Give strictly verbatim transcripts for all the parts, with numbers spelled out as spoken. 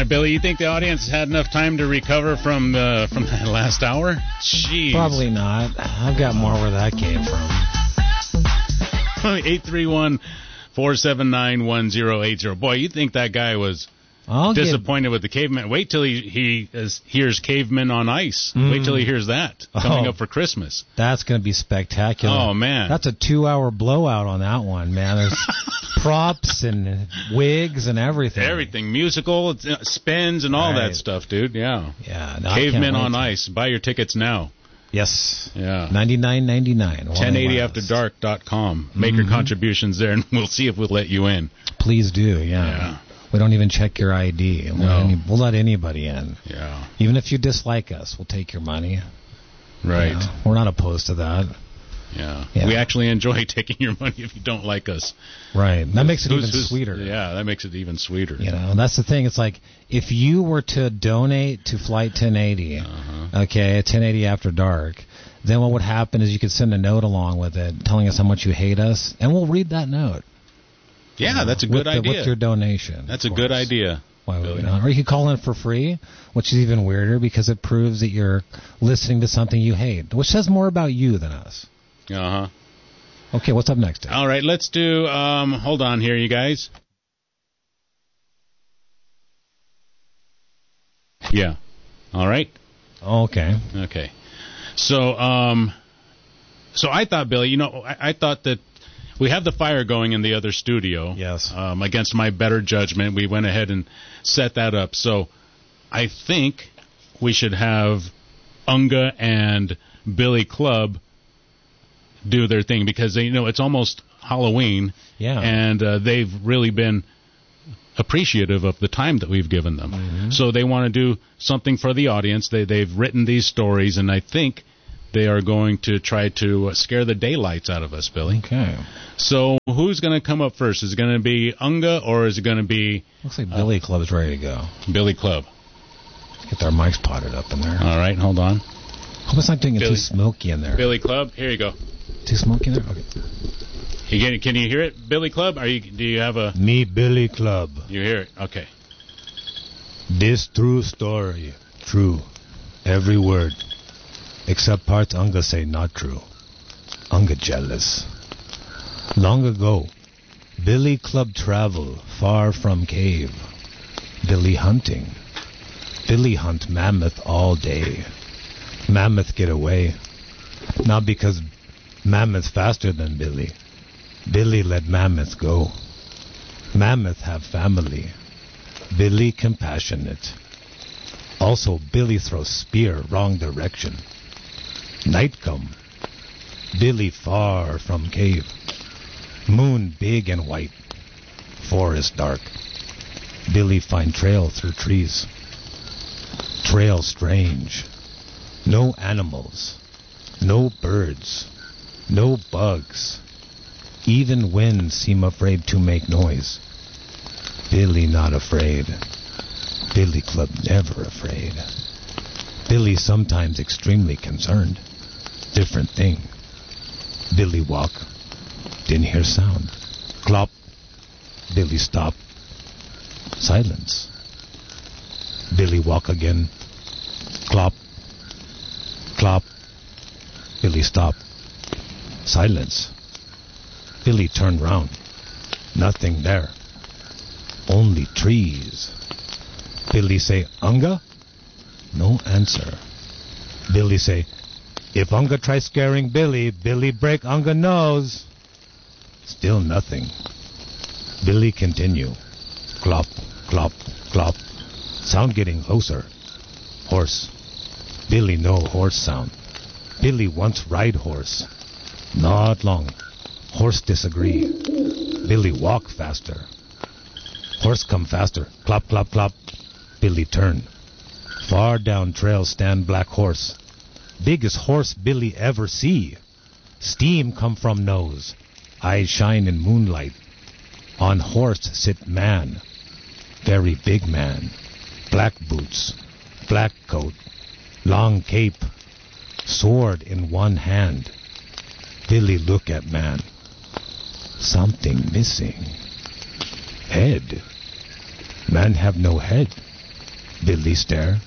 right, Billy, you think the audience had enough time to recover from uh, from that last hour? Jeez. Probably not. I've got more where that came from. eight three one, four seven nine, one zero eight zero. Boy, you think that guy was I'll disappointed get... with the Caveman. Wait till he, he is, hears Cavemen on Ice. Mm. Wait till he hears that coming oh, up for Christmas. That's going to be spectacular. Oh, man. That's a two-hour blowout on that one, man. There's props and wigs and everything. Everything. Musical, uh, spins, and all right. that stuff, dude. Yeah. Yeah. No, Cavemen on Ice. Buy your tickets now. Yes. Yeah. ninety-nine ninety-nine. ten eighty after dark dot com. Make mm-hmm. your contributions there, and we'll see if we'll let you in. Please do, yeah. Yeah. We don't even check your I D. We'll, no. let any, we'll let anybody in. Yeah. Even if you dislike us, we'll take your money. Right. You know, we're not opposed to that. Yeah. yeah. We actually enjoy taking your money if you don't like us. Right. That makes it who's, even who's, sweeter. Yeah, that makes it even sweeter. You know, that's the thing. It's like if you were to donate to Flight ten eighty, uh-huh. okay, ten eighty After Dark, then what would happen is you could send a note along with it telling us how much you hate us, and we'll read that note. Yeah, you know, that's a good with idea. The, with your donation. That's a good idea. Why would we not? Or you could call in for free, which is even weirder because it proves that you're listening to something you hate, which says more about you than us. Uh-huh. Okay, what's up next? Dave? All right, let's do, um, hold on here, you guys. Yeah. All right. Okay. Okay. So, um, so I thought, Billy, you know, I, I thought that we have the fire going in the other studio. Yes. Um, against my better judgment, we went ahead and set that up. So I think we should have Unga and Billy Club do their thing because, they, you know, it's almost Halloween. Yeah. And uh, they've really been appreciative of the time that we've given them. Mm-hmm. So they want to do something for the audience. They, they've written these stories, and I think they are going to try to scare the daylights out of us, Billy. Okay. So who's going to come up first? Is it going to be Unga or is it going to be... Looks like Billy uh, Club's ready to go. Billy Club. Let's get our mics potted up in there. All right, hold on. Hope it's not getting too smoky in there. Billy Club, here you go. Too smoky in there? Okay. You get, can you hear it, Billy Club? Are you? Do you have a... Me, Billy Club. You hear it? Okay. This true story. True. Every word. Except parts Unga say not true. Unga jealous. Long ago, Billy Club travel far from cave. Billy hunting. Billy hunt mammoth all day. Mammoth get away. Not because mammoth faster than Billy. Billy let mammoth go. Mammoth have family. Billy compassionate. Also, Billy throw spear wrong direction. Night come. Billy far from cave. Moon big and white. Forest dark. Billy find trail through trees. Trail strange. No animals. No birds. No bugs. Even winds seem afraid to make noise. Billy not afraid. Billy Club never afraid. Billy sometimes extremely concerned. Different thing. Billy walk. Didn't hear sound. Clop. Billy stop. Silence. Billy walk again. Clop. Clop. Billy stop. Silence. Billy turned round. Nothing there. Only trees. Billy say, Unga? No answer. Billy say, if Unga try scaring Billy, Billy break Unga nose. Still nothing. Billy continue. Clop, clop, clop. Sound getting closer. Horse. Billy no horse sound. Billy once ride horse. Not long. Horse disagree. Billy walk faster. Horse come faster. Clop, clop, clop. Billy turn. Far down trail stand black horse. Biggest horse Billy ever see. Steam come from nose. Eyes shine in moonlight. On horse sit man. Very big man. Black boots. Black coat. Long cape. Sword in one hand. Billy look at man. Something missing. Head. Man have no head. Billy stare.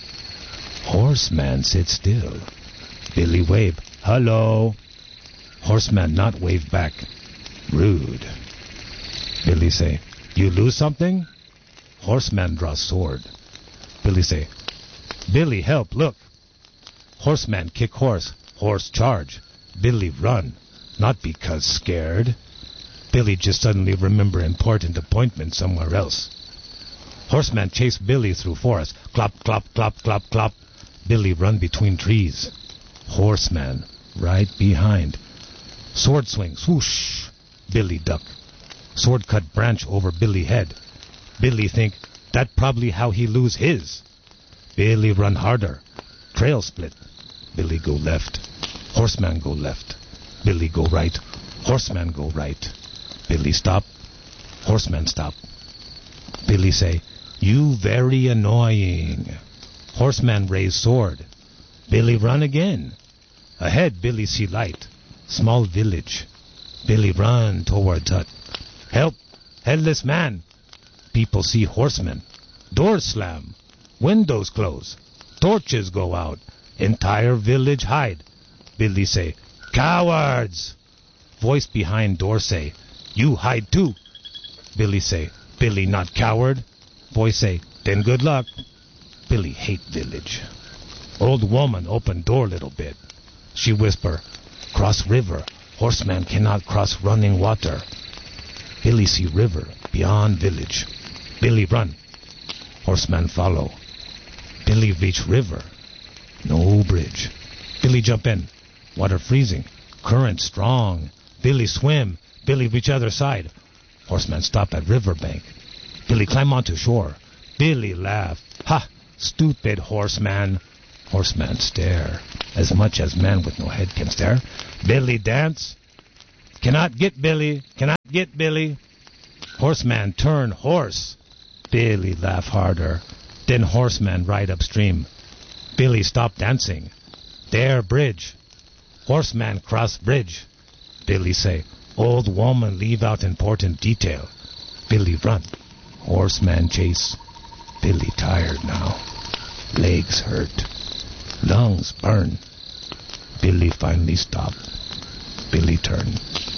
Horseman sit still. Billy wave. Hello. Horseman not wave back. Rude. Billy say, you lose something? Horseman draw sword. Billy say, Billy help, look. Horseman kick horse. Horse charge. Billy run. Not because scared. Billy just suddenly remember important appointment somewhere else. Horseman chase Billy through forest. Clop, clop, clop, clop, clop. Billy run between trees. Horseman right behind. Sword swing, swoosh. Billy duck. Sword cut branch over Billy head. Billy think that probably how he lose his. Billy run harder. Trail split. Billy go left. Horseman go left. Billy go right. Horseman go right. Billy stop. Horseman stop. Billy say, you very annoying. Horseman raise sword. Billy run again. Ahead Billy see light. Small village. Billy run towards hut. Help! Headless man! People see horsemen. Doors slam. Windows close. Torches go out. Entire village hide. Billy say, cowards! Voice behind door say, you hide too. Billy say, Billy not coward. Voice say, then good luck. Billy hate village. Old woman open door little bit. She whisper, cross river. Horseman cannot cross running water. Billy see river beyond village. Billy run. Horseman follow. Billy reach river. No bridge. Billy jump in. Water freezing. Current strong. Billy swim. Billy reach other side. Horseman stop at river bank. Billy climb onto shore. Billy laugh. Ha! Stupid horseman. Horseman stare. As much as man with no head can stare. Billy dance. Cannot get Billy. Cannot get Billy. Horseman turn horse. Billy laugh harder. Then horseman ride upstream. Billy stop dancing. There bridge. Horseman cross bridge. Billy say, old woman leave out important detail. Billy run. Horseman chase. Billy tired now. Legs hurt. Lungs burn. Billy finally stop. Billy turn.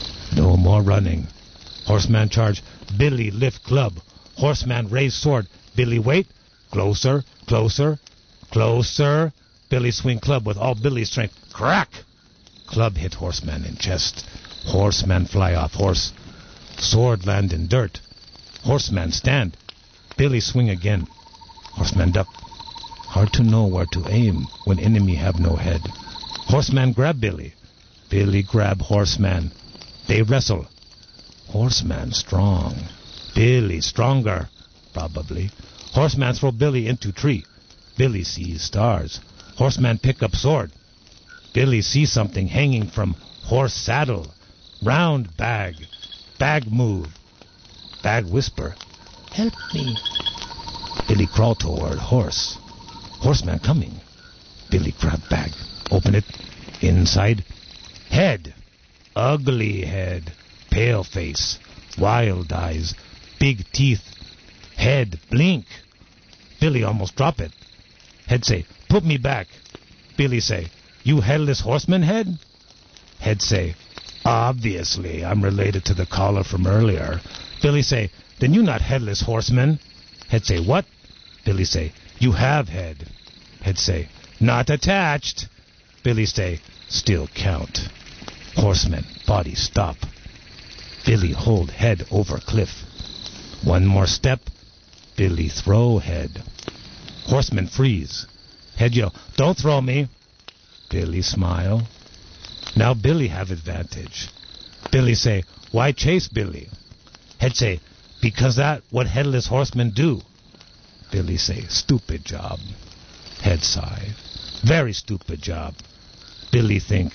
No more running. Horseman charge. Billy lift club. Horseman raise sword. Billy wait. Closer, closer, closer. Billy swing club with all Billy's strength. Crack! Club hit horseman in chest. Horseman fly off horse. Sword land in dirt. Horseman stand. Billy swing again. Horseman duck. Hard to know where to aim when enemy have no head. Horseman grab Billy. Billy grab horseman. They wrestle. Horseman strong. Billy stronger. Probably. Horseman throw Billy into tree. Billy sees stars. Horseman pick up sword. Billy sees something hanging from horse saddle. Round bag. Bag move. Bag whisper, help me. Billy crawl toward horse. Horseman coming. Billy grab bag. Open it. Inside. Head. Ugly head. Pale face. Wild eyes. Big teeth. Head blink. Billy almost drop it. Head say, put me back. Billy say, you headless horseman head? Head say, obviously, I'm related to the caller from earlier. Billy say, then you not headless horseman. Head say, what? Billy say, you have head. Head say, not attached. Billy say, still count. Horseman, body stop. Billy hold head over cliff. One more step. Billy throw head. Horseman freeze. Head yell, don't throw me. Billy smile. Now Billy have advantage. Billy say, why chase Billy? Head say, because that what headless horsemen do. Billy say, stupid job. Head sigh. Very stupid job. Billy think.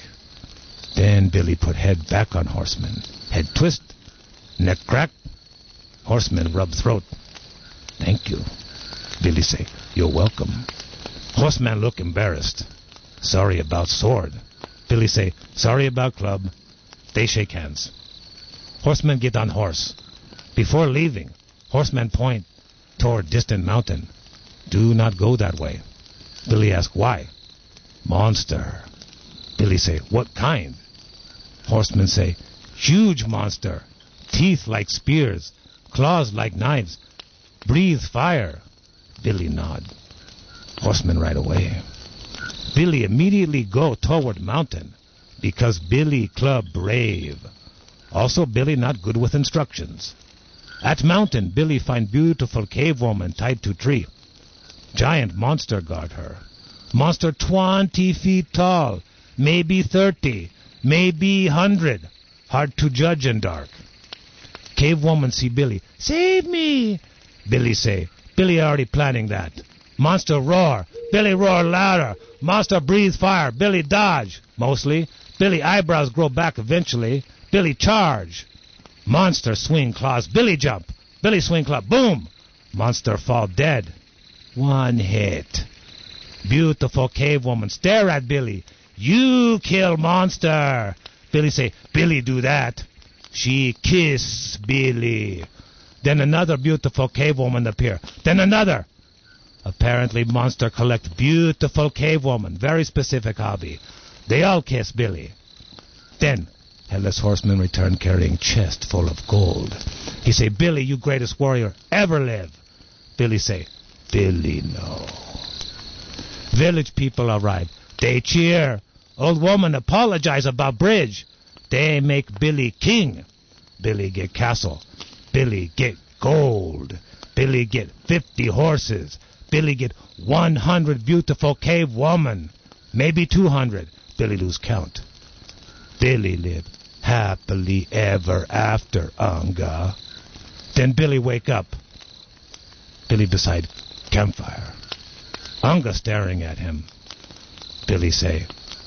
Then Billy put head back on horseman. Head twist. Neck crack. Horseman rub throat. Thank you. Billy say, you're welcome. Horseman look embarrassed. Sorry about sword. Billy say, sorry about club. They shake hands. Horseman get on horse. Before leaving, horseman point toward distant mountain. Do not go that way. Billy ask, why? Monster. Billy say, what kind? Horsemen say, huge monster. Teeth like spears. Claws like knives. Breathe fire. Billy nod. Horsemen ride away. Billy immediately go toward mountain because Billy Club brave. Also Billy not good with instructions. At mountain, Billy find beautiful cave woman tied to tree. Giant monster guard her. Monster twenty feet tall, maybe thirty, maybe hundred. Hard to judge in dark. Cave woman see Billy. Save me! Billy say. Billy already planning that. Monster roar. Billy roar louder. Monster breathe fire. Billy dodge. Mostly. Billy eyebrows grow back eventually. Billy charge. Monster swing claws. Billy jump. Billy swing claw. Boom! Monster fall dead. One hit. Beautiful cave woman stare at Billy. You kill monster. Billy say, Billy do that. She kiss Billy. Then another beautiful cave woman appear. Then another. Apparently monster collect beautiful cave woman. Very specific hobby. They all kiss Billy. Then Headless Horseman return carrying chest full of gold. He say, Billy, you greatest warrior ever live. Billy say, Billy no. Village people arrive. They cheer. Old woman apologize about bridge. They make Billy king. Billy get castle. Billy get gold. Billy get fifty horses. Billy get one hundred beautiful cave woman. Maybe two hundred. Billy lose count. Billy live happily ever after, Unga. Then Billy wake up. Billy beside campfire. Unga staring at him. Billy say.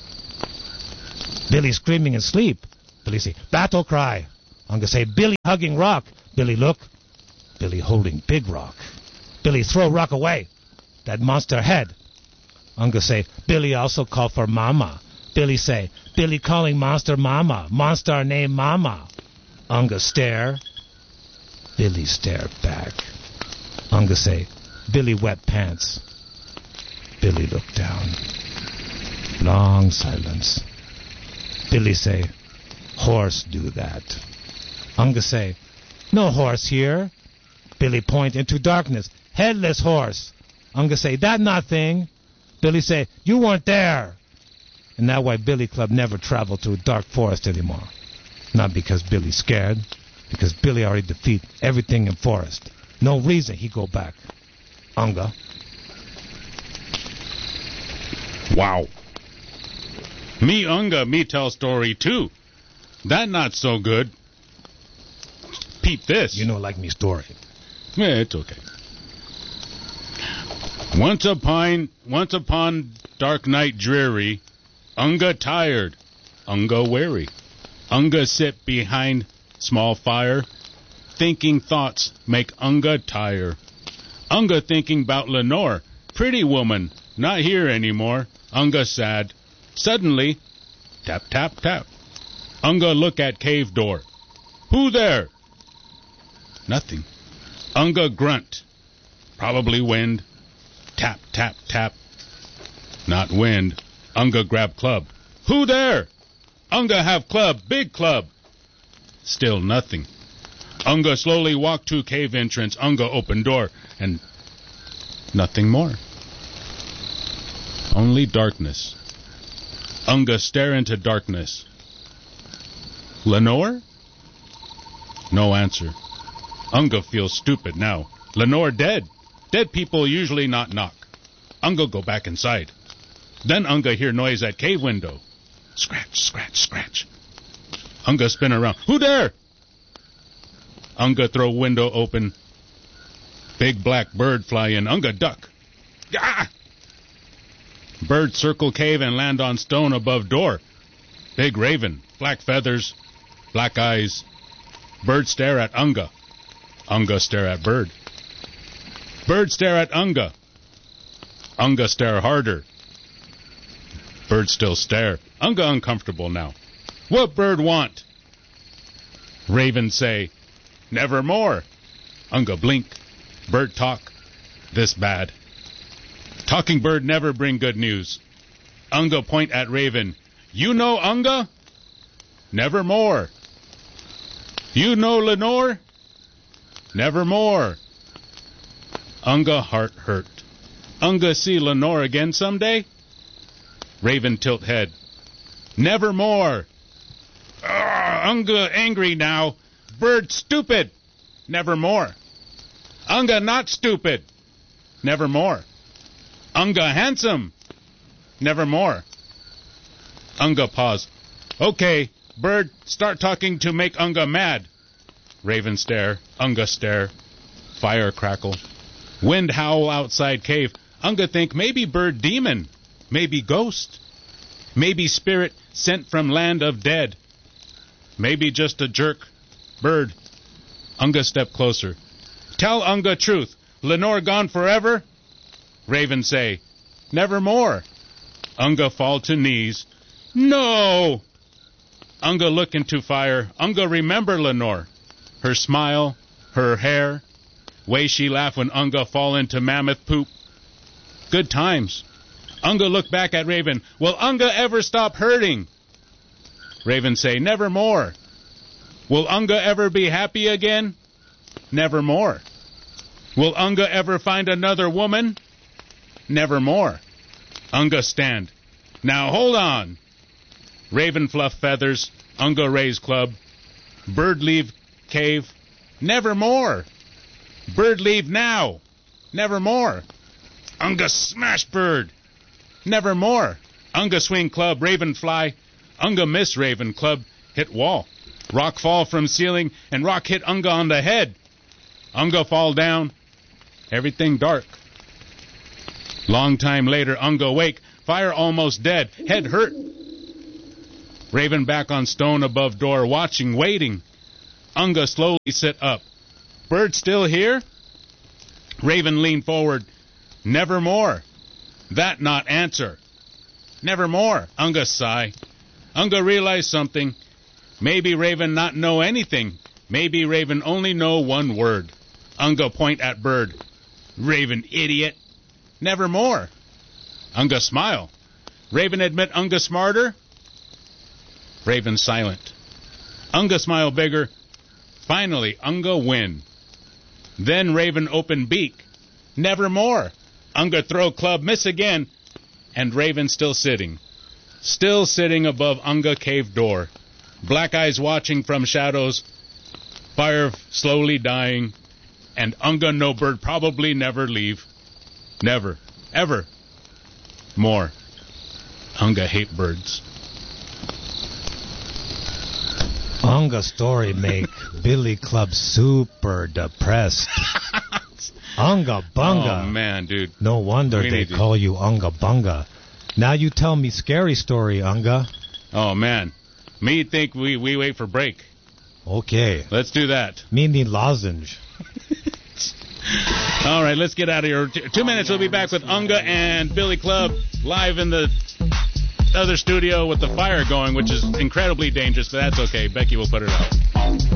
Billy screaming in sleep. Billy say, battle cry. Unga say, Billy hugging rock. Billy look. Billy holding big rock. Billy throw rock away. That monster head. Unga say, Billy also call for mama. Billy say, Billy calling monster mama. Monster name mama. Unga stare. Billy stare back. Unga say, Billy wet pants. Billy look down. Long silence. Billy say, horse do that. Unga say, no horse here. Billy point into darkness. Headless horse. Unga say, that nothing. Billy say, you weren't there. And that's why Billy Club never traveled through dark forest anymore. Not because Billy's scared, because Billy already defeat everything in forest. No reason he go back. Unga. Wow. Me Unga, me tell story too. That not so good. Peep this. You know like me story. Yeah, it's okay. Once upon, once upon dark night dreary, Unga tired, Unga weary. Unga sit behind small fire, thinking thoughts make Unga tire. Unga thinking 'bout Lenore, pretty woman, not here anymore. Unga sad. Suddenly, tap, tap, tap. Unga look at cave door. Who there? Nothing. Unga grunt. Probably wind. Tap, tap, tap. Not wind. Unga grab club. Who there? Unga have club, big club. Still nothing. Unga slowly walk to cave entrance. Unga open door, and nothing more. Only darkness. Unga stare into darkness. Lenore? No answer. Unga feels stupid now. Lenore dead. Dead people usually not knock. Unga go back inside. Then Unga hear noise at cave window. Scratch, scratch, scratch. Unga spin around. Who there? Unga throw window open. Big black bird fly in. Unga duck. Ah! Bird circle cave and land on stone above door. Big raven. Black feathers. Black eyes. Bird stare at Unga. Unga stare at bird. Bird stare at Unga. Unga stare harder. Bird still stare. Unga uncomfortable now. What bird want? Raven say, nevermore. Unga blink. Bird talk. This bad. Talking bird never bring good news. Unga point at Raven. You know Unga? Nevermore. You know Lenore? Nevermore. Unga heart hurt. Unga see Lenore again someday? Raven tilt head. Nevermore. Arrgh, Unga angry now. Bird stupid. Nevermore. Unga not stupid. Nevermore. Unga handsome. Nevermore. Unga pause. Okay, bird, start talking to make Unga mad. Raven stare. Unga stare. Fire crackle. Wind howl outside cave. Unga think maybe bird demon. Maybe ghost. Maybe spirit sent from land of dead. Maybe just a jerk. Bird. Unga step closer. Tell Unga truth. Lenore gone forever? Raven say, nevermore. Unga fall to knees. No! Unga look into fire. Unga remember Lenore. Her smile, her hair, way she laugh when Unga fall into mammoth poop. Good times. Unga look back at Raven. Will Unga ever stop hurting? Raven say, nevermore. Will Unga ever be happy again? Nevermore. Will Unga ever find another woman? Nevermore. Unga stand. Now hold on. Raven fluff feathers. Unga raise club. Bird leave cave. Nevermore. Bird leave now. Nevermore. Unga smash bird. Nevermore. Unga swing club. Raven fly. Unga miss Raven club. Hit wall. Rock fall from ceiling and rock hit Unga on the head. Unga fall down. Everything dark. Long time later, Unga wake. Fire almost dead. Head hurt. Raven back on stone above door, watching, waiting. Unga slowly sit up. Bird still here? Raven lean forward. Nevermore. That not answer. Nevermore. Unga sigh. Unga realize something. Maybe Raven not know anything. Maybe Raven only know one word. Unga point at bird. Raven idiot. Nevermore. Unga smile. Raven admit Unga smarter? Raven silent. Unga smile bigger. Finally, Unga win. Then Raven open beak. Nevermore. Unga throw club, miss again. And Raven still sitting. Still sitting above Unga cave door. Black eyes watching from shadows. Fire slowly dying. And Unga no bird probably never leave. Never. Ever. More. Unga hate birds. Unga story make Billy Club super depressed. Unga Bunga. Oh, man, dude. No wonder We they need to- call you Unga Bunga. Now you tell me scary story, Unga. Oh, man. Me think we, we wait for break. Okay. Let's do that. Me need lozenge. All right, let's get out of here. T- two minutes, we'll be back with Unga and Billy Club live in the other studio with the fire going, which is incredibly dangerous, but that's okay. Becky will put it out.